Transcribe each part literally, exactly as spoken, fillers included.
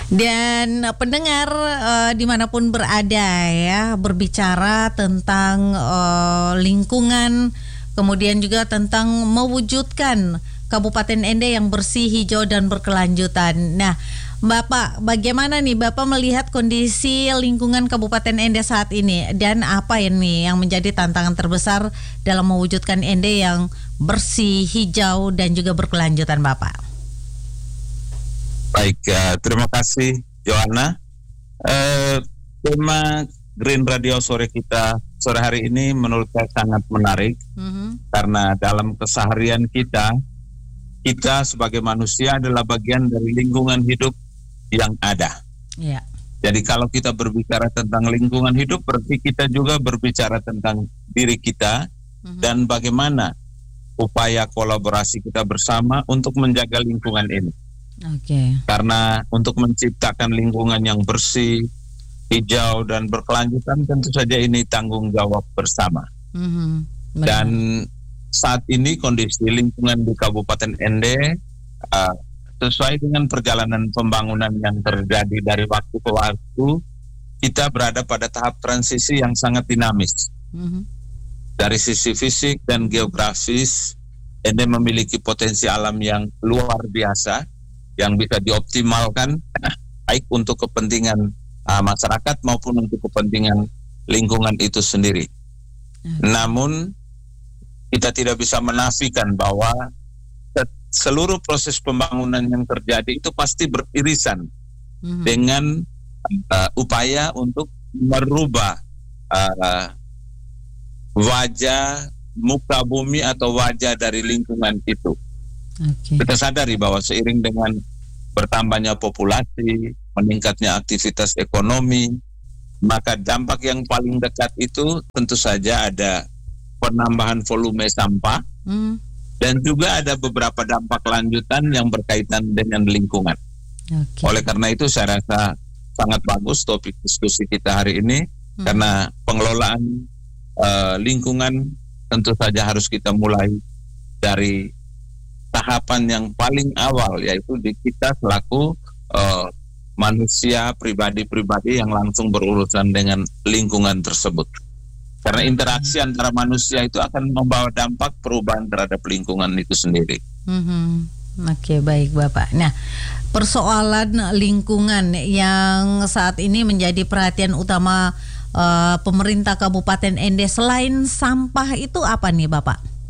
Dan pendengar uh, dimanapun berada ya, berbicara tentang uh, lingkungan, kemudian juga tentang mewujudkan Kabupaten Ende yang bersih, hijau dan berkelanjutan. Nah, Bapak, bagaimana nih Bapak melihat kondisi lingkungan Kabupaten Ende saat ini, dan apa ini yang menjadi tantangan terbesar dalam mewujudkan Ende yang bersih, hijau dan juga berkelanjutan, Bapak? Baik, uh, terima kasih Joanna. Uh, tema Green Radio sore kita sore hari ini menurut saya sangat menarik, mm-hmm. karena dalam keseharian kita, kita sebagai manusia adalah bagian dari lingkungan hidup yang ada. Yeah. Jadi kalau kita berbicara tentang lingkungan hidup, berarti kita juga berbicara tentang diri kita, mm-hmm. dan bagaimana upaya kolaborasi kita bersama untuk menjaga lingkungan ini. Okay. Karena untuk menciptakan lingkungan yang bersih, hijau dan berkelanjutan tentu saja ini tanggung jawab bersama. Mm-hmm. Dan saat ini kondisi lingkungan di Kabupaten Ende uh, sesuai dengan perjalanan pembangunan yang terjadi dari waktu ke waktu, kita berada pada tahap transisi yang sangat dinamis. Mm-hmm. Dari sisi fisik dan geografis, Ende memiliki potensi alam yang luar biasa, yang bisa dioptimalkan baik untuk kepentingan uh, masyarakat maupun untuk kepentingan lingkungan itu sendiri. Hmm. Namun kita tidak bisa menafikan bahwa seluruh proses pembangunan yang terjadi itu pasti beririsan hmm. dengan uh, upaya untuk merubah uh, wajah muka bumi atau wajah dari lingkungan itu. Okay. Kita sadari bahwa seiring dengan bertambahnya populasi, meningkatnya aktivitas ekonomi, maka dampak yang paling dekat itu tentu saja ada penambahan volume sampah, mm. dan juga ada beberapa dampak lanjutan yang berkaitan dengan lingkungan. Okay. Oleh karena itu saya rasa sangat bagus topik diskusi kita hari ini, mm. karena pengelolaan uh, lingkungan tentu saja harus kita mulai dari tahapan yang paling awal, yaitu di kita selaku uh, manusia pribadi-pribadi yang langsung berurusan dengan lingkungan tersebut. Karena interaksi antara manusia itu akan membawa dampak perubahan terhadap lingkungan itu sendiri. Mm-hmm. Oke, baik Bapak. Nah, persoalan lingkungan yang saat ini menjadi perhatian utama uh, pemerintah Kabupaten Ende selain sampah itu apa nih Bapak?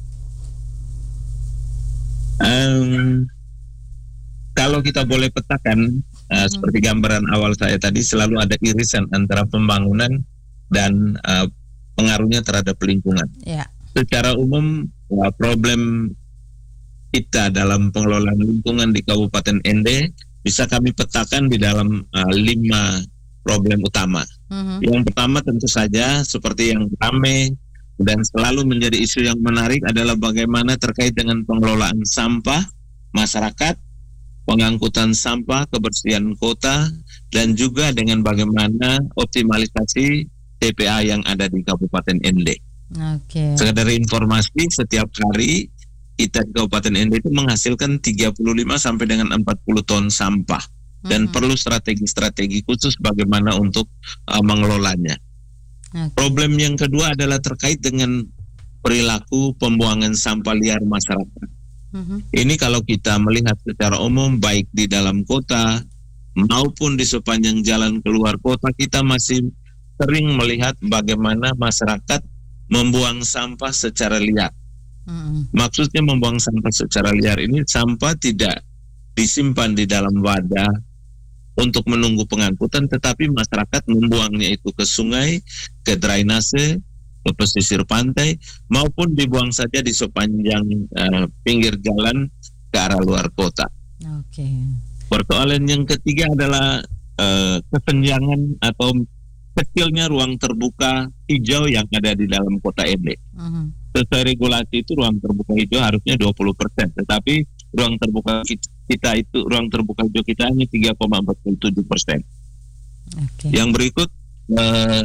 Um, kalau kita boleh petakan, uh, hmm. seperti gambaran awal saya tadi, selalu ada irisan antara pembangunan dan uh, pengaruhnya terhadap lingkungan. Yeah. Secara umum, uh, problem kita dalam pengelolaan lingkungan di Kabupaten Ende bisa kami petakan di dalam uh, lima problem utama. Hmm. Yang pertama tentu saja seperti yang ramai dan selalu menjadi isu yang menarik adalah bagaimana terkait dengan pengelolaan sampah masyarakat, pengangkutan sampah, kebersihan kota, dan juga dengan bagaimana optimalisasi T P A yang ada di Kabupaten Ende. Oke. Sekedar informasi, setiap hari kita di Kabupaten Ende itu menghasilkan tiga puluh lima sampai dengan empat puluh ton sampah, dan mm-hmm. perlu strategi-strategi khusus bagaimana untuk uh, mengelolanya. Okay. Problem yang kedua adalah terkait dengan perilaku pembuangan sampah liar masyarakat. Uh-huh. Ini kalau kita melihat secara umum baik di dalam kota maupun di sepanjang jalan keluar kota, kita masih sering melihat bagaimana masyarakat membuang sampah secara liar. Uh-huh. Maksudnya membuang sampah secara liar ini, sampah tidak disimpan di dalam wadah untuk menunggu pengangkutan, tetapi masyarakat membuangnya itu ke sungai, ke drainase, ke pesisir pantai, maupun dibuang saja di sepanjang uh, pinggir jalan ke arah luar kota. Oke. Okay. Persoalan yang ketiga adalah uh, kesenjangan atau kecilnya ruang terbuka hijau yang ada di dalam kota Ende. Uh-huh. Sesuai regulasi itu ruang terbuka hijau harusnya dua puluh persen, tetapi ruang terbuka kita itu ruang terbuka hijau kita hanya tiga koma empat tujuh persen. Okay. Yang berikut uh,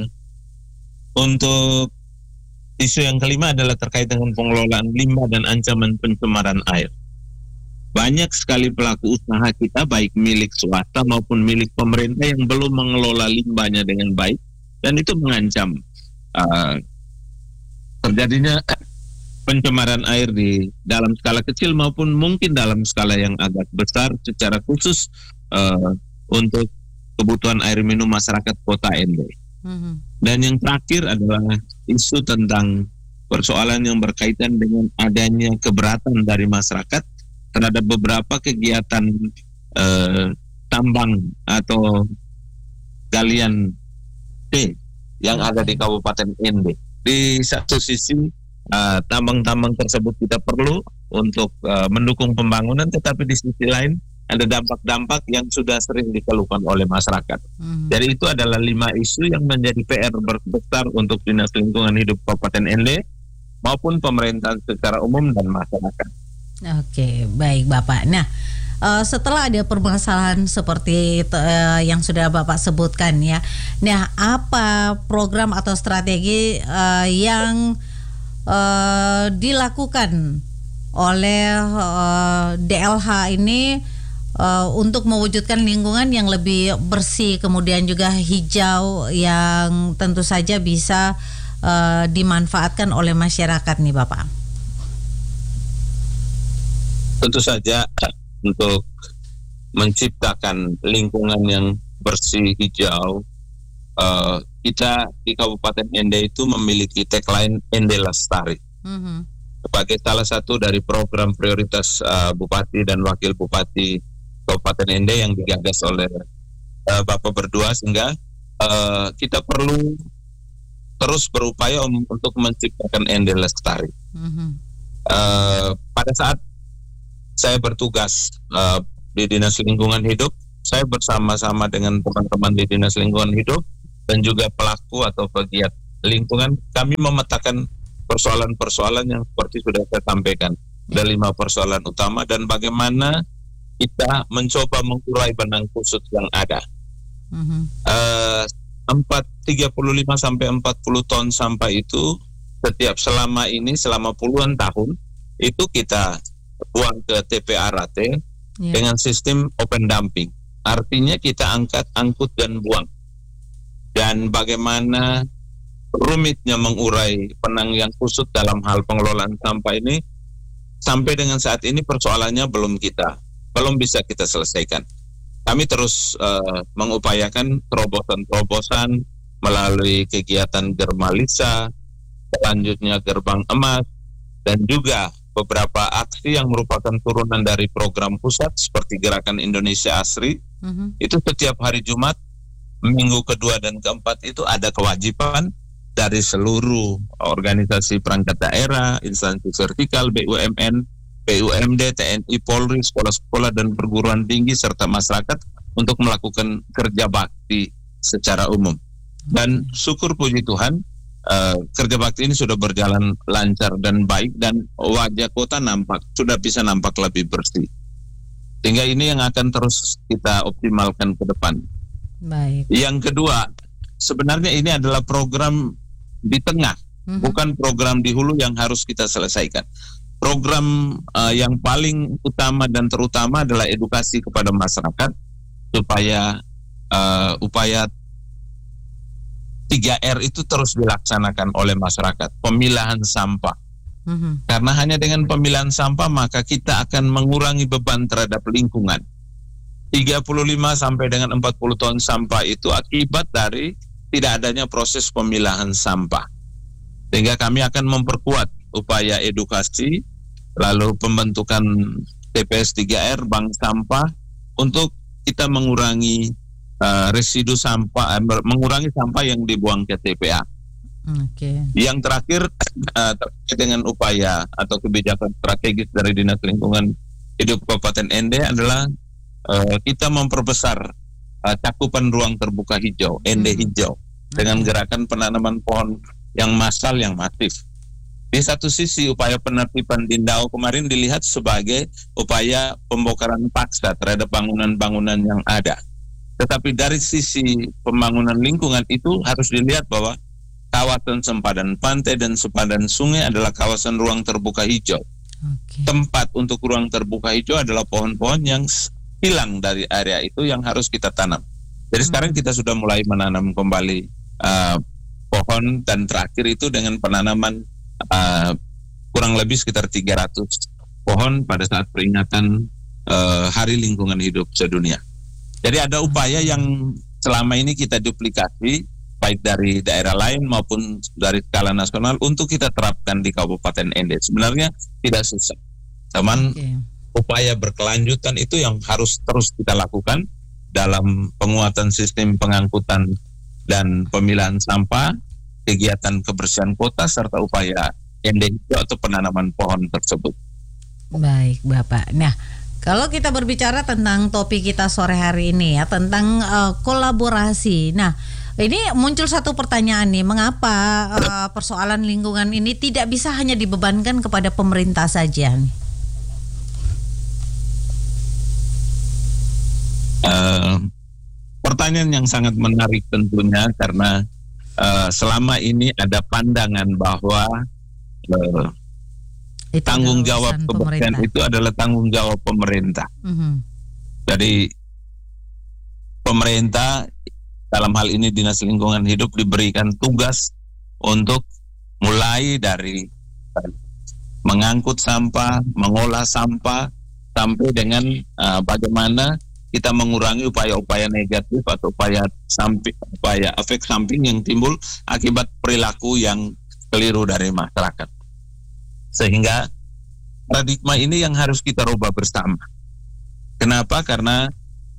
untuk isu yang kelima adalah terkait dengan pengelolaan limbah dan ancaman pencemaran air. banyak sekali pelaku usaha kita, baik milik swasta maupun milik pemerintah, yang belum mengelola limbahnya dengan baik, dan itu mengancam uh, terjadinya pencemaran air di dalam skala kecil maupun mungkin dalam skala yang agak besar, secara khusus uh, untuk kebutuhan air minum masyarakat Kota Ende. Mm-hmm. Dan yang terakhir adalah isu tentang persoalan yang berkaitan dengan adanya keberatan dari masyarakat terhadap beberapa kegiatan uh, tambang atau galian T yang ada di Kabupaten Ende. Di satu sisi Uh, tambang-tambang tersebut kita perlu untuk uh, mendukung pembangunan, tetapi di sisi lain ada dampak-dampak yang sudah sering dikeluhkan oleh masyarakat. Hmm. Jadi itu adalah lima isu yang menjadi P R besar untuk Dinas Lingkungan Hidup Kabupaten Ende maupun pemerintah secara umum dan masyarakat. Oke, baik Bapak. Nah, uh, setelah ada permasalahan seperti uh, yang sudah Bapak sebutkan ya, nah apa program atau strategi uh, yang Uh, dilakukan oleh uh, D L H ini uh, untuk mewujudkan lingkungan yang lebih bersih, kemudian juga hijau, yang tentu saja bisa uh, dimanfaatkan oleh masyarakat nih Bapak? Tentu saja untuk menciptakan lingkungan yang bersih, hijau, uh, kita di Kabupaten Ende itu memiliki tagline Ende Lestari. Mm-hmm. Sebagai salah satu dari program prioritas uh, Bupati dan Wakil Bupati Kabupaten Ende yang digagas oleh uh, Bapak berdua, sehingga uh, kita perlu terus berupaya um, untuk menciptakan Ende Lestari. Mm-hmm. Uh, pada saat saya bertugas uh, di Dinas Lingkungan Hidup, saya bersama-sama dengan teman-teman di Dinas Lingkungan Hidup dan juga pelaku atau pegiat lingkungan, kami memetakan persoalan-persoalan yang seperti sudah saya sampaikan. Ada lima persoalan utama dan bagaimana kita mencoba mengurai benang kusut yang ada. Mm-hmm. Uh, empat, tiga puluh lima sampai empat puluh ton sampah itu setiap selama ini, selama puluhan tahun, itu kita buang ke T P A Rate yeah. dengan sistem open dumping. Artinya kita angkat, angkut, dan buang. Dan bagaimana rumitnya mengurai benang yang kusut dalam hal pengelolaan sampah ini, sampai dengan saat ini persoalannya belum kita, belum bisa kita selesaikan. Kami terus uh, mengupayakan terobosan-terobosan melalui kegiatan Germalisa, selanjutnya Gerbang Emas, dan juga beberapa aksi yang merupakan turunan dari program pusat seperti Gerakan Indonesia Asri. Mm-hmm. Itu setiap hari Jumat, minggu kedua dan keempat itu ada kewajiban dari seluruh organisasi perangkat daerah, instansi vertikal, B U M N, B U M D, T N I, Polri, sekolah-sekolah dan perguruan tinggi serta masyarakat untuk melakukan kerja bakti secara umum. Dan syukur puji Tuhan, uh, kerja bakti ini sudah berjalan lancar dan baik, dan wajah kota nampak sudah bisa nampak lebih bersih. Sehingga ini yang akan terus kita optimalkan ke depan. Baik. Yang kedua, sebenarnya ini adalah program di tengah, mm-hmm. bukan program di hulu yang harus kita selesaikan. Program uh, yang paling utama dan terutama adalah edukasi kepada masyarakat supaya uh, upaya tiga R itu terus dilaksanakan oleh masyarakat. Pemilahan sampah. Mm-hmm. Karena hanya dengan pemilahan sampah maka kita akan mengurangi beban terhadap lingkungan. tiga puluh lima sampai dengan empat puluh ton sampah itu akibat dari tidak adanya proses pemilahan sampah. Sehingga kami akan memperkuat upaya edukasi, lalu pembentukan T P S tiga R, bank sampah, untuk kita mengurangi uh, residu sampah, uh, mengurangi sampah yang dibuang ke T P A. Okay. Yang terakhir uh, terkait dengan upaya atau kebijakan strategis dari Dinas Lingkungan Hidup Kabupaten Ende adalah Uh, kita memperbesar uh, cakupan ruang terbuka hijau, Ende hmm. hijau, dengan gerakan penanaman pohon yang massal, yang masif. Di satu sisi upaya penertiban Dindau kemarin dilihat sebagai upaya pembongkaran paksa terhadap bangunan-bangunan yang ada. Tetapi dari sisi pembangunan lingkungan itu harus dilihat bahwa kawasan sempadan pantai dan sempadan sungai adalah kawasan ruang terbuka hijau. Okay. Tempat untuk ruang terbuka hijau adalah pohon-pohon yang hilang dari area itu yang harus kita tanam. Jadi hmm. sekarang kita sudah mulai menanam kembali uh, pohon, dan terakhir itu dengan penanaman uh, kurang lebih sekitar tiga ratus pohon pada saat peringatan uh, Hari Lingkungan Hidup Sedunia. Jadi ada upaya yang selama ini kita duplikasi baik dari daerah lain maupun dari skala nasional untuk kita terapkan di Kabupaten Ende. Sebenarnya tidak susah, teman. Okay. Upaya berkelanjutan itu yang harus terus kita lakukan dalam penguatan sistem pengangkutan dan pemilahan sampah, kegiatan kebersihan kota, serta upaya Ende hijau atau penanaman pohon tersebut. Baik, Bapak. Nah, kalau kita berbicara tentang topik kita sore hari ini ya, tentang uh, kolaborasi. Nah, ini muncul satu pertanyaan nih, mengapa uh, persoalan lingkungan ini tidak bisa hanya dibebankan kepada pemerintah saja nih? Uh, pertanyaan yang sangat menarik tentunya, karena uh, selama ini ada pandangan bahwa uh, tanggung jawab kebersihan itu adalah tanggung jawab pemerintah. Mm-hmm. Jadi pemerintah dalam hal ini Dinas Lingkungan Hidup diberikan tugas untuk mulai dari mengangkut sampah, mengolah sampah, sampai dengan uh, bagaimana kita mengurangi upaya-upaya negatif atau upaya samping, upaya efek samping yang timbul akibat perilaku yang keliru dari masyarakat. Sehingga paradigma ini yang harus kita rubah bersama. Kenapa? Karena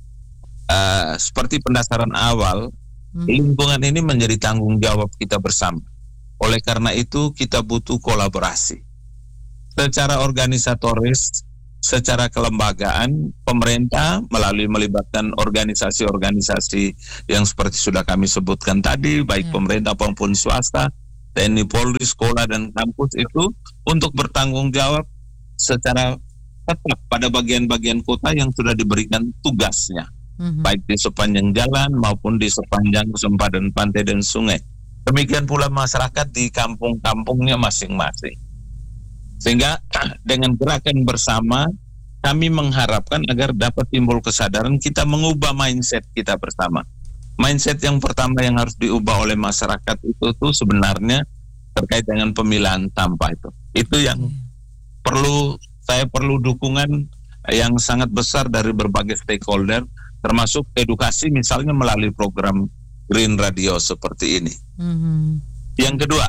uh, seperti pendasaran awal, hmm. lingkungan ini menjadi tanggung jawab kita bersama. Oleh karena itu kita butuh kolaborasi. Secara organisatoris, secara kelembagaan, pemerintah melalui melibatkan organisasi-organisasi yang seperti sudah kami sebutkan tadi, baik ya. Pemerintah maupun swasta, T N I, Polri, sekolah dan kampus itu untuk bertanggung jawab secara tetap pada bagian-bagian kota yang sudah diberikan tugasnya, mm-hmm. baik di sepanjang jalan maupun di sepanjang sempadan pantai dan sungai. Demikian pula masyarakat di kampung-kampungnya masing-masing. Sehingga dengan gerakan bersama kami mengharapkan agar dapat timbul kesadaran kita mengubah mindset kita bersama. Mindset yang pertama yang harus diubah oleh masyarakat itu tuh sebenarnya terkait dengan pemilahan sampah itu. Itu yang perlu, saya perlu dukungan yang sangat besar dari berbagai stakeholder, termasuk edukasi misalnya melalui program Green Radio seperti ini. Mm-hmm. Yang kedua,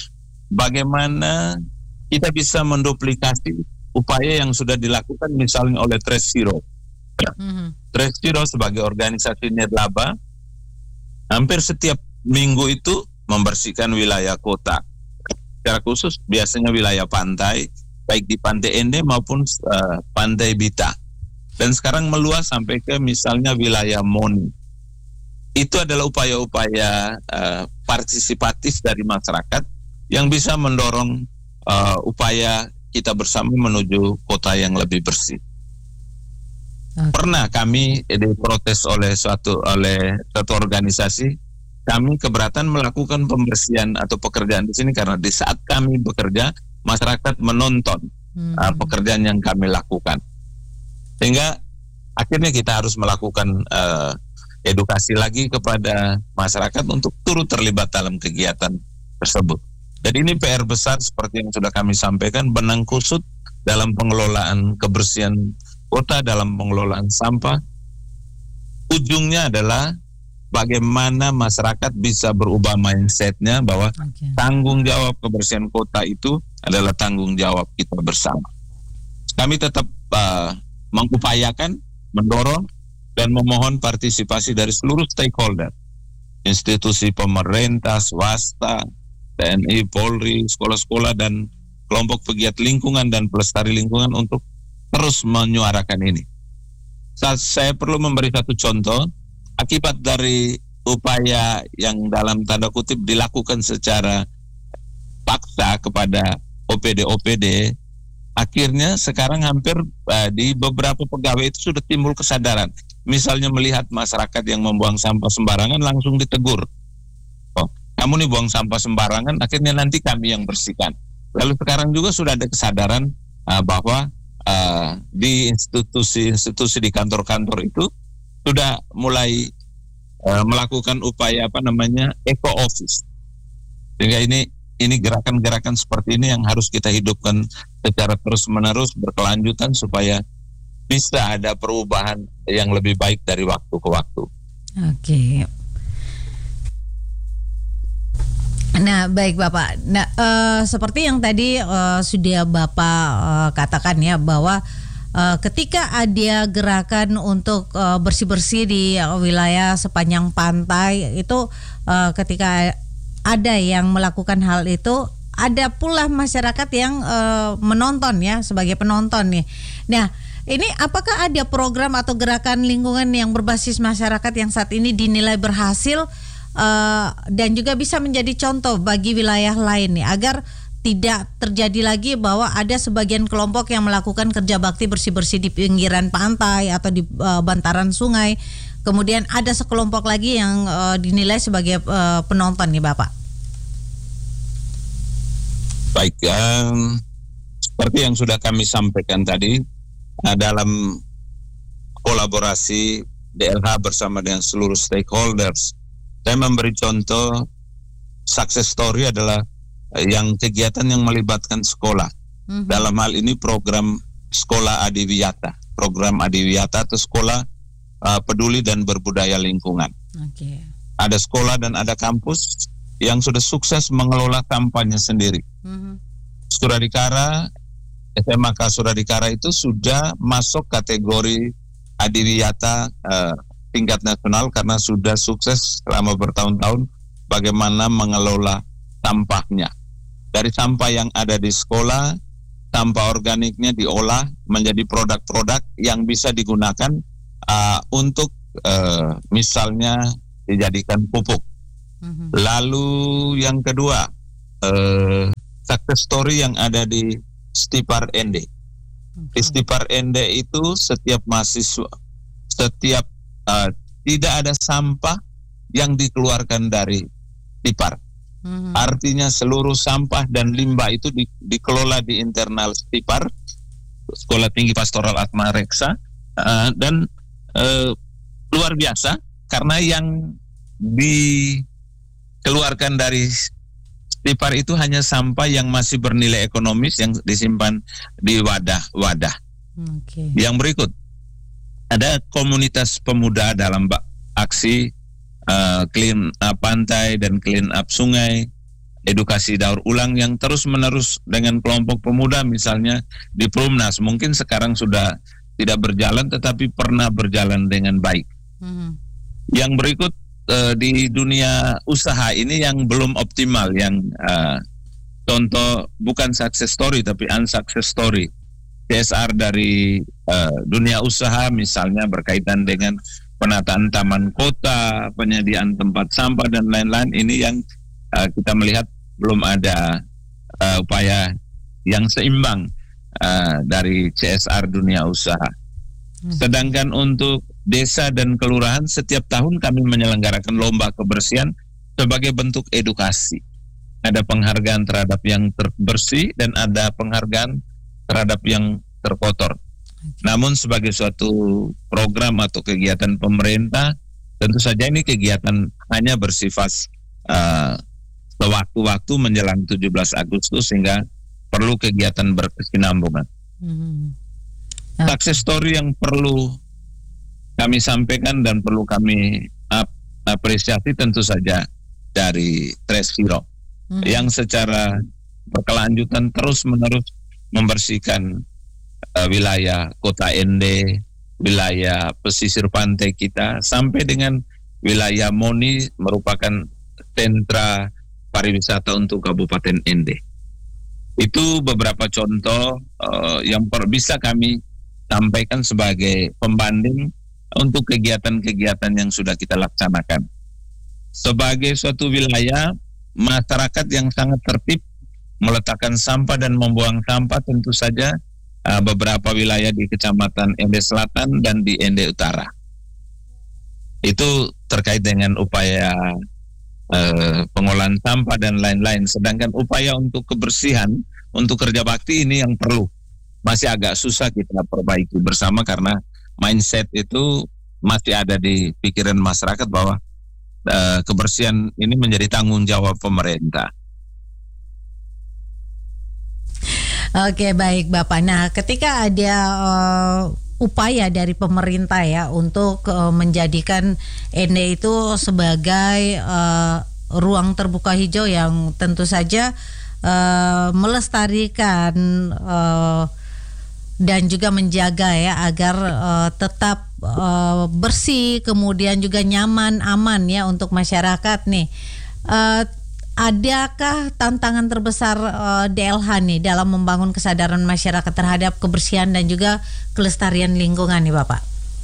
bagaimana kita bisa menduplikasi upaya yang sudah dilakukan misalnya oleh Trash Zero. Mm-hmm. Trash Zero sebagai organisasi nirlaba hampir setiap minggu itu membersihkan wilayah kota. Secara khusus biasanya wilayah pantai, baik di Pantai Ende maupun uh, Pantai Bita. Dan sekarang meluas sampai ke misalnya wilayah Moni. Itu adalah upaya-upaya uh, partisipatif dari masyarakat yang bisa mendorong uh, upaya kita bersama menuju kota yang lebih bersih. Okay. Pernah kami diprotes oleh suatu oleh suatu organisasi, kami keberatan melakukan pembersihan atau pekerjaan di sini karena di saat kami bekerja masyarakat menonton hmm. uh, pekerjaan yang kami lakukan, sehingga akhirnya kita harus melakukan uh, edukasi lagi kepada masyarakat untuk turut terlibat dalam kegiatan tersebut. Jadi ini P R besar seperti yang sudah kami sampaikan, benang kusut dalam pengelolaan kebersihan kota, dalam pengelolaan sampah. Ujungnya adalah bagaimana masyarakat bisa berubah mindsetnya bahwa okay. tanggung jawab kebersihan kota itu adalah tanggung jawab kita bersama. Kami tetap uh, mengupayakan, mendorong, dan memohon partisipasi dari seluruh stakeholder, institusi pemerintah, swasta, T N I, Polri, sekolah-sekolah, dan kelompok pegiat lingkungan dan pelestari lingkungan untuk terus menyuarakan ini. Saat saya perlu memberi satu contoh, akibat dari upaya yang dalam tanda kutip dilakukan secara paksa kepada O P D-O P D, akhirnya sekarang hampir uh, di beberapa pegawai itu sudah timbul kesadaran. Misalnya melihat masyarakat yang membuang sampah sembarangan langsung ditegur. Oh, kamu nih buang sampah sembarangan, akhirnya nanti kami yang bersihkan. Lalu sekarang juga sudah ada kesadaran uh, bahwa uh, di institusi-institusi di kantor-kantor itu sudah mulai uh, melakukan upaya apa namanya eco office. Sehingga ini ini gerakan-gerakan seperti ini yang harus kita hidupkan secara terus-menerus berkelanjutan supaya bisa ada perubahan yang lebih baik dari waktu ke waktu. Oke. Nah, baik Bapak. Nah, uh, seperti yang tadi uh, sudah Bapak uh, katakan ya, bahwa uh, ketika ada gerakan untuk uh, bersih-bersih di uh, wilayah sepanjang pantai itu, uh, ketika ada yang melakukan hal itu, ada pula masyarakat yang uh, menonton ya, sebagai penonton nih. Nah, ini apakah ada program atau gerakan lingkungan yang berbasis masyarakat yang saat ini dinilai berhasil uh, dan juga bisa menjadi contoh bagi wilayah lain nih, agar tidak terjadi lagi bahwa ada sebagian kelompok yang melakukan kerja bakti bersih-bersih di pinggiran pantai atau di uh, bantaran sungai, kemudian ada sekelompok lagi yang uh, dinilai sebagai uh, penonton nih Bapak? Baik, um, seperti yang sudah kami sampaikan tadi, uh, dalam kolaborasi D L H bersama dengan seluruh stakeholders, saya memberi contoh success story adalah uh, yang kegiatan yang melibatkan sekolah. Mm-hmm. Dalam hal ini program Sekolah Adiwiyata, program Adiwiyata atau Sekolah uh, Peduli dan Berbudaya Lingkungan. Okay. Ada sekolah dan ada kampus yang sudah sukses mengelola sampahnya sendiri. Mm-hmm. Suradikara, S M A K Suradikara itu sudah masuk kategori Adiwiyata uh, tingkat nasional karena sudah sukses selama bertahun-tahun bagaimana mengelola sampahnya. Dari sampah yang ada di sekolah, sampah organiknya diolah menjadi produk-produk yang bisa digunakan uh, untuk uh, misalnya dijadikan pupuk. Mm-hmm. Lalu yang kedua, uh, success story yang ada di Stipar N D. Okay. Di Stipar N D itu setiap mahasiswa, setiap uh, tidak ada sampah yang dikeluarkan dari Stipar. Mm-hmm. Artinya seluruh sampah dan limbah itu di, dikelola di internal Stipar, Sekolah Tinggi Pastoral Atma Reksa, uh, dan uh, luar biasa karena yang dikeluarkan dari Stipar itu hanya sampah yang masih bernilai ekonomis yang disimpan di wadah-wadah. Okay. Yang berikut, ada komunitas pemuda dalam aksi uh, clean up pantai dan clean up sungai, edukasi daur ulang yang terus-menerus dengan kelompok pemuda, misalnya di Perumnas, mungkin sekarang sudah tidak berjalan tetapi pernah berjalan dengan baik. Mm-hmm. Yang berikut, Uh, di dunia usaha ini yang belum optimal, yang uh, contoh bukan success story tapi unsuccess story, C S R dari uh, dunia usaha misalnya berkaitan dengan penataan taman kota, penyediaan tempat sampah dan lain-lain, ini yang uh, kita melihat belum ada uh, upaya yang seimbang uh, dari C S R dunia usaha. Sedangkan untuk desa dan kelurahan, setiap tahun kami menyelenggarakan lomba kebersihan sebagai bentuk edukasi. Ada penghargaan terhadap yang terbersih dan ada penghargaan terhadap yang terkotor. Okay. Namun sebagai suatu program atau kegiatan pemerintah, tentu saja ini kegiatan hanya bersifat uh, sewaktu-waktu menjelang tujuh belas Agustus sehingga perlu kegiatan berkesinambungan. Mm-hmm. Okay. Success story yang perlu kami sampaikan dan perlu kami ap- apresiasi tentu saja dari Trash Hero, hmm. yang secara berkelanjutan terus-menerus membersihkan uh, wilayah kota N D, wilayah pesisir pantai kita, sampai dengan wilayah Moni merupakan sentra pariwisata untuk Kabupaten N D. Itu beberapa contoh uh, yang per- bisa kami sampaikan sebagai pembanding untuk kegiatan-kegiatan yang sudah kita laksanakan. Sebagai suatu wilayah, masyarakat yang sangat tertib meletakkan sampah dan membuang sampah, tentu saja uh, beberapa wilayah di Kecamatan N D Selatan dan di N D Utara. Itu terkait dengan upaya uh, pengolahan sampah dan lain-lain. Sedangkan upaya untuk kebersihan, untuk kerja bakti ini yang perlu masih agak susah kita perbaiki bersama karena mindset itu masih ada di pikiran masyarakat bahwa uh, kebersihan ini menjadi tanggung jawab pemerintah. Oke, baik Bapak. Nah, ketika ada uh, upaya dari pemerintah ya untuk uh, menjadikan N D itu sebagai uh, ruang terbuka hijau yang tentu saja uh, melestarikan uh, dan juga menjaga ya agar uh, tetap uh, bersih, kemudian juga nyaman, aman ya untuk masyarakat nih. Uh, adakah tantangan terbesar uh, D L H nih dalam membangun kesadaran masyarakat terhadap kebersihan dan juga kelestarian lingkungan nih Bapak?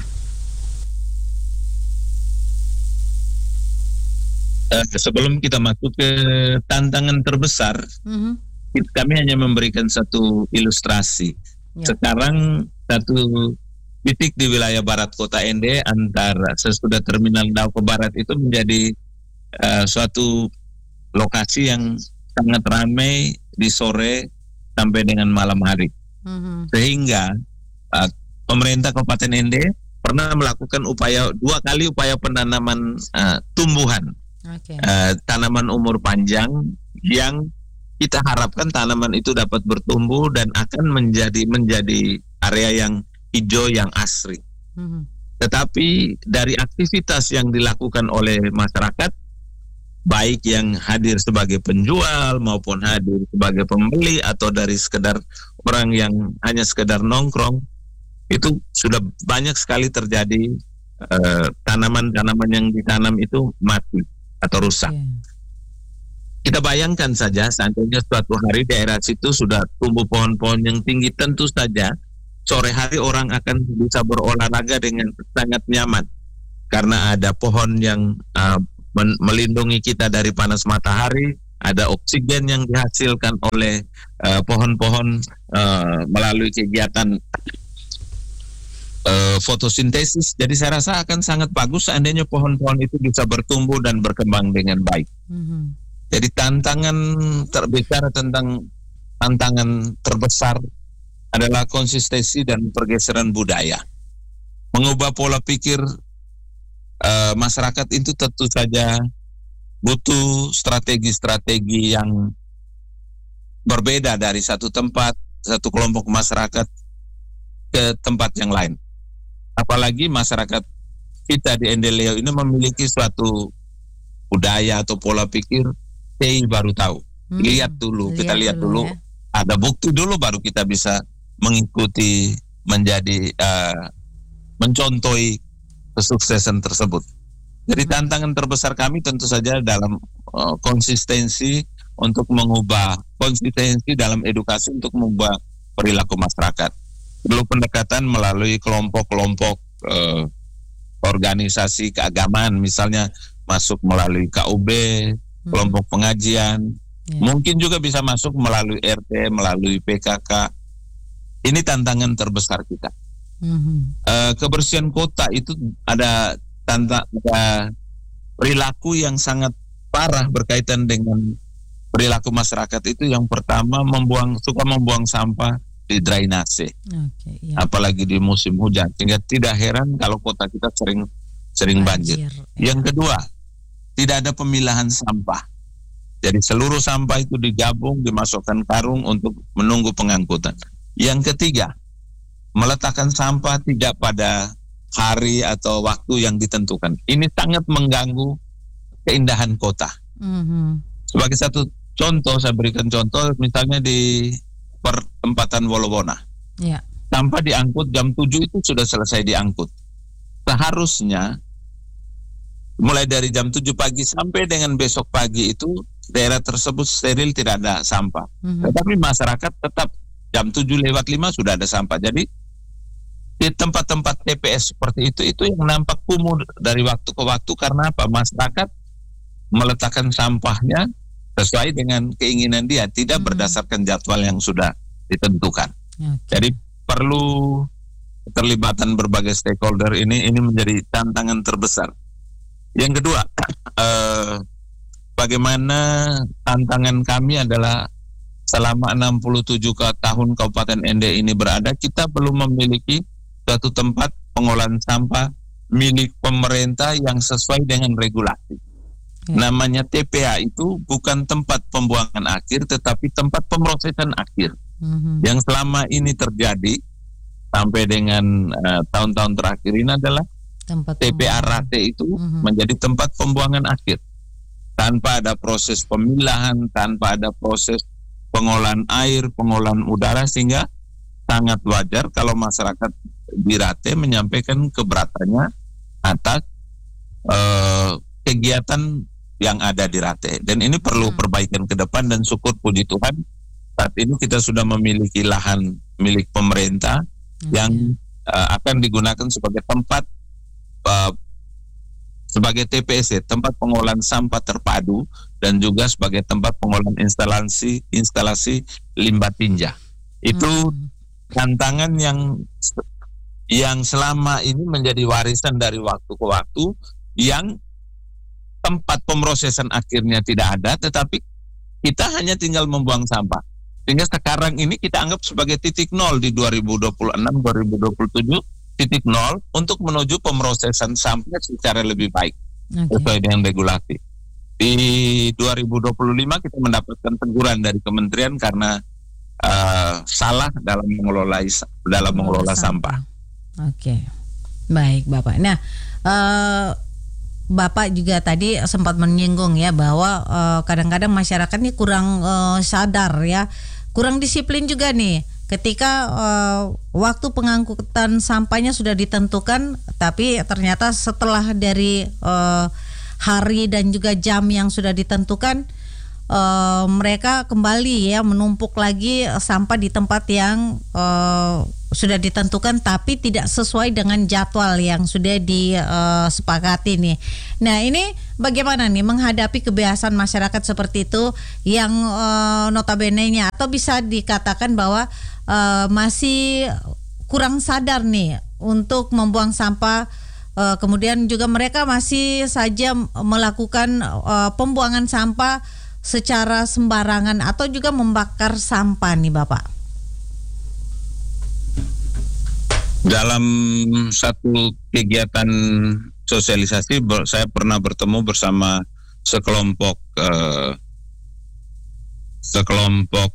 Uh, sebelum kita masuk ke tantangan terbesar, mm-hmm. kami hanya memberikan satu ilustrasi. Ya. Sekarang satu titik di wilayah barat kota N D antara sesudah terminal Daupo Barat itu menjadi uh, suatu lokasi yang sangat ramai di sore sampai dengan malam hari. Mm-hmm. Sehingga uh, pemerintah Kabupaten N D pernah melakukan upaya dua kali upaya penanaman uh, tumbuhan, okay. uh, tanaman umur panjang yang kita harapkan tanaman itu dapat bertumbuh dan akan menjadi menjadi area yang hijau yang asri. Mm-hmm. Tetapi dari aktivitas yang dilakukan oleh masyarakat, baik yang hadir sebagai penjual maupun hadir sebagai pembeli atau dari sekedar orang yang hanya sekedar nongkrong, itu sudah banyak sekali terjadi uh, tanaman-tanaman yang ditanam itu mati atau rusak. Okay. Kita bayangkan saja seandainya suatu hari daerah situ sudah tumbuh pohon-pohon yang tinggi, tentu saja sore hari orang akan bisa berolahraga dengan sangat nyaman karena ada pohon yang uh, men- melindungi kita dari panas matahari, ada oksigen yang dihasilkan oleh uh, pohon-pohon uh, melalui kegiatan uh, fotosintesis. Jadi saya rasa akan sangat bagus seandainya pohon-pohon itu bisa bertumbuh dan berkembang dengan baik. Mm-hmm. Jadi tantangan terbicara tentang tantangan terbesar adalah konsistensi dan pergeseran budaya. Mengubah pola pikir uh, masyarakat itu tentu saja butuh strategi-strategi yang berbeda dari satu tempat, satu kelompok masyarakat ke tempat yang lain. Apalagi masyarakat kita di N D Leo ini memiliki suatu budaya atau pola pikir Hey, baru tahu. Hmm, lihat dulu, lihat kita lihat dulu, dulu ya. Ada bukti dulu baru kita bisa mengikuti, menjadi uh, mencontohi kesuksesan tersebut. Jadi hmm. tantangan terbesar kami tentu saja dalam uh, konsistensi untuk mengubah konsistensi dalam edukasi untuk mengubah perilaku masyarakat. Perlu pendekatan melalui kelompok-kelompok uh, organisasi keagamaan, misalnya masuk melalui K U B, kelompok pengajian, yeah. mungkin juga bisa masuk melalui R T, melalui P K K. Ini tantangan terbesar kita. Mm-hmm. Uh, kebersihan kota itu ada tanda ada perilaku yang sangat parah berkaitan dengan perilaku masyarakat itu. Yang pertama membuang suka membuang sampah di drainase, okay, yeah. apalagi di musim hujan, sehingga tidak heran kalau kota kita sering sering banjir. banjir yeah. Yang kedua, tidak ada pemilahan sampah. Jadi seluruh sampah itu digabung, dimasukkan karung untuk menunggu pengangkutan. Yang ketiga, meletakkan sampah tidak pada hari atau waktu yang ditentukan. Ini sangat mengganggu keindahan kota. Mm-hmm. Sebagai satu contoh, saya berikan contoh, misalnya di perempatan Wolowona. Yeah. Sampah diangkut jam tujuh itu sudah selesai diangkut. Seharusnya mulai dari jam tujuh pagi sampai dengan besok pagi itu daerah tersebut steril, tidak ada sampah. Mm-hmm. Tetapi masyarakat tetap jam tujuh lewat lima sudah ada sampah. Jadi di tempat-tempat T P S seperti itu, itu yang nampak kumuh dari waktu ke waktu karena apa? Masyarakat meletakkan sampahnya sesuai dengan keinginan dia, tidak mm-hmm. berdasarkan jadwal yang sudah ditentukan. Okay. Jadi perlu keterlibatan berbagai stakeholder ini, ini menjadi tantangan terbesar. Yang kedua, eh, bagaimana tantangan kami adalah selama enam puluh tujuh ke tahun Kabupaten Ende ini berada, kita belum memiliki suatu tempat pengolahan sampah milik pemerintah yang sesuai dengan regulasi. Ya. Namanya T P A itu bukan tempat pembuangan akhir, tetapi tempat pemrosesan akhir. Mm-hmm. Yang selama ini terjadi sampai dengan uh, tahun-tahun terakhir ini adalah tempat T P A Rate itu mm-hmm. menjadi tempat pembuangan akhir. Tanpa ada proses pemilahan, tanpa ada proses pengolahan air, pengolahan udara, sehingga sangat wajar kalau masyarakat di Rate menyampaikan keberatannya atas uh, kegiatan yang ada di Rate. Dan ini perlu perbaikan ke depan, dan syukur puji Tuhan saat ini kita sudah memiliki lahan milik pemerintah hmm. yang uh, akan digunakan sebagai tempat uh, sebagai T P S, tempat pengolahan sampah terpadu, dan juga sebagai tempat pengolahan instalasi instalasi limbah tinja. Itu hmm. tantangan yang yang selama ini menjadi warisan dari waktu ke waktu, yang tempat pemrosesan akhirnya tidak ada, tetapi kita hanya tinggal membuang sampah. Sehingga sekarang ini kita anggap sebagai titik nol di dua ribu dua puluh enam dua ribu dua puluh tujuh, titik nol untuk menuju pemrosesan sampah secara lebih baik, okay. sesuai dengan regulasi. Di dua ribu dua puluh lima kita mendapatkan teguran dari kementerian karena uh, salah dalam mengelola dalam mengelola sampah. sampah. Oke, okay. Baik Bapak. Nah, uh, Bapak juga tadi sempat menyinggung ya bahwa uh, kadang-kadang masyarakat ini kurang uh, sadar ya, kurang disiplin juga nih. Ketika uh, waktu pengangkutan sampahnya sudah ditentukan, tapi ternyata setelah dari uh, hari dan juga jam yang sudah ditentukan, uh, mereka kembali ya menumpuk lagi sampah di tempat yang uh, sudah ditentukan, tapi tidak sesuai dengan jadwal yang sudah disepakati nih. Nah, ini bagaimana nih menghadapi kebiasaan masyarakat seperti itu yang uh, notabene-nya atau bisa dikatakan bahwa uh, masih kurang sadar nih untuk membuang sampah, uh, kemudian juga mereka masih saja melakukan uh, pembuangan sampah secara sembarangan atau juga membakar sampah nih Bapak. Dalam satu kegiatan sosialisasi, saya pernah bertemu bersama sekelompok eh, sekelompok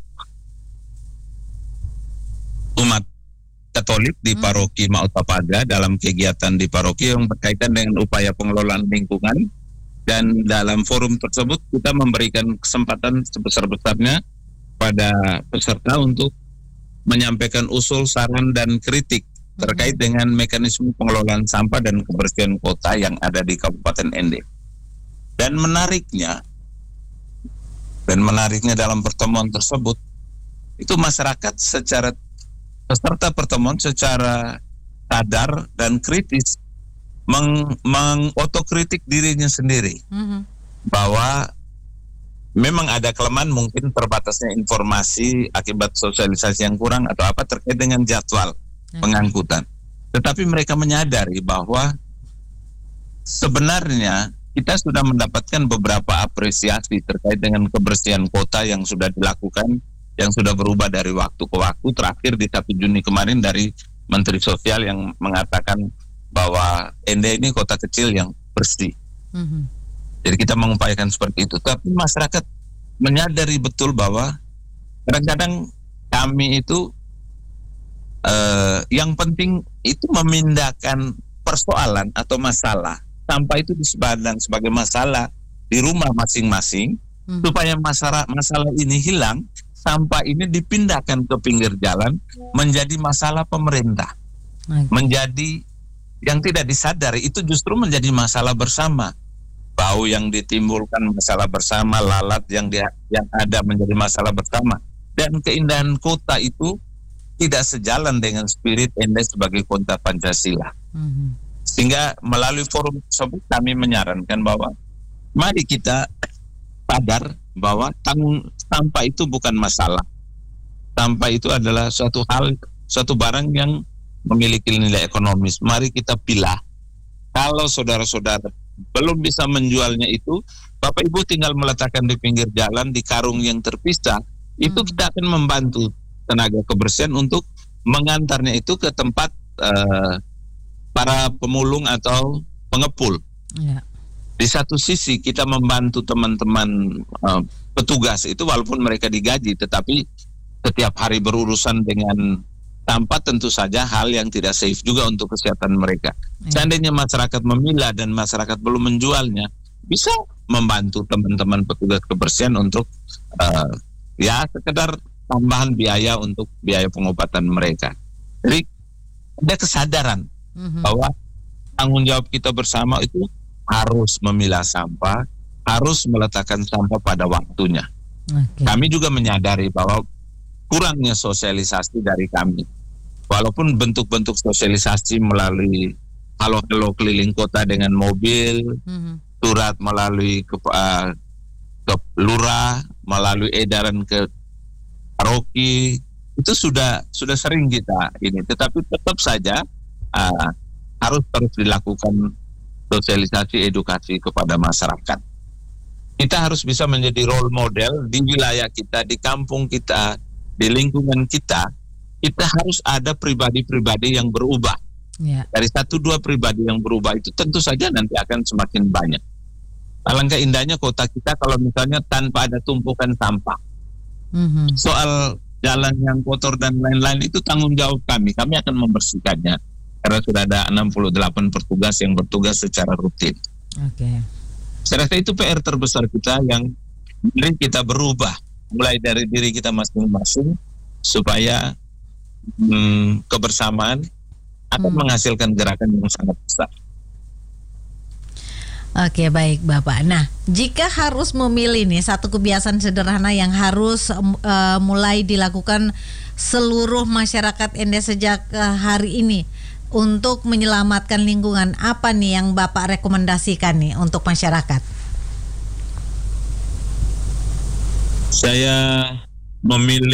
umat Katolik di Paroki Mautapaga dalam kegiatan di paroki yang berkaitan dengan upaya pengelolaan lingkungan, dan dalam forum tersebut kita memberikan kesempatan sebesar-besarnya pada peserta untuk menyampaikan usul, saran, dan kritik terkait dengan mekanisme pengelolaan sampah dan kebersihan kota yang ada di Kabupaten Ende. Dan menariknya, dan menariknya dalam pertemuan tersebut, itu masyarakat secara, peserta pertemuan secara sadar dan kritis meng, mengotokritik dirinya sendiri, mm-hmm. bahwa memang ada kelemahan, mungkin terbatasnya informasi akibat sosialisasi yang kurang atau apa terkait dengan jadwal pengangkutan. Tetapi mereka menyadari bahwa sebenarnya kita sudah mendapatkan beberapa apresiasi terkait dengan kebersihan kota yang sudah dilakukan, yang sudah berubah dari waktu ke waktu. Terakhir di satu Juni kemarin dari Menteri Sosial yang mengatakan bahwa Ende ini kota kecil yang bersih. Mm-hmm. Jadi kita mengupayakan seperti itu. Tapi masyarakat menyadari betul bahwa kadang-kadang kami itu Uh, yang penting itu memindahkan persoalan atau masalah sampah itu disebutkan sebagai masalah di rumah masing-masing, hmm. supaya masalah masalah ini hilang, sampah ini dipindahkan ke pinggir jalan menjadi masalah pemerintah, okay. menjadi yang tidak disadari itu justru menjadi masalah bersama. Bau yang ditimbulkan masalah bersama, lalat yang dia, yang ada menjadi masalah bersama, dan keindahan kota itu tidak sejalan dengan spirit Ende sebagai kota Pancasila. Mm-hmm. Sehingga melalui forum tersebut kami menyarankan bahwa mari kita sadar bahwa tanggung sampah itu bukan masalah. Sampah itu adalah suatu hal, suatu barang yang memiliki nilai ekonomis. Mari kita pilah. Kalau saudara-saudara belum bisa menjualnya itu, Bapak Ibu tinggal meletakkan di pinggir jalan di karung yang terpisah, itu Hmm. kita akan membantu tenaga kebersihan untuk mengantarnya itu ke tempat uh, para pemulung atau pengepul. Ya. Di satu sisi kita membantu teman-teman uh, petugas itu walaupun mereka digaji, tetapi setiap hari berurusan dengan sampah tentu saja hal yang tidak safe juga untuk kesehatan mereka. Ya. Seandainya masyarakat memilah dan masyarakat belum menjualnya, bisa membantu teman-teman petugas kebersihan untuk uh, ya sekedar tambahan biaya untuk biaya pengobatan mereka. Jadi ada kesadaran Mhm. bahwa tanggung jawab kita bersama itu harus memilah sampah, harus meletakkan sampah pada waktunya. Oke. Kami juga menyadari bahwa kurangnya sosialisasi dari kami. Walaupun bentuk-bentuk sosialisasi melalui halo-halo keliling kota dengan mobil, Mhm. surat melalui ke, uh, ke lurah, melalui edaran ke paroki, itu sudah sudah sering kita ini. Tetapi tetap saja uh, harus terus dilakukan sosialisasi edukasi kepada masyarakat. Kita harus bisa menjadi role model di wilayah kita, di kampung kita, di lingkungan kita. Kita harus ada pribadi-pribadi yang berubah. Ya. Dari satu dua pribadi yang berubah itu tentu saja nanti akan semakin banyak. Alangkah indahnya kota kita kalau misalnya tanpa ada tumpukan sampah. Mhm. Soal jalan yang kotor dan lain-lain itu tanggung jawab kami. Kami akan membersihkannya. Karena sudah ada enam puluh delapan petugas yang bertugas secara rutin. Oke. Saya rasa itu P R terbesar kita yang mari kita berubah mulai dari diri kita masing-masing supaya hmm, kebersamaan akan Hmm. menghasilkan gerakan yang sangat besar. Oke, baik Bapak. Nah, jika harus memilih nih satu kebiasaan sederhana yang harus uh, mulai dilakukan seluruh masyarakat Ende sejak uh, hari ini untuk menyelamatkan lingkungan, apa nih yang Bapak rekomendasikan nih untuk masyarakat? Saya memilih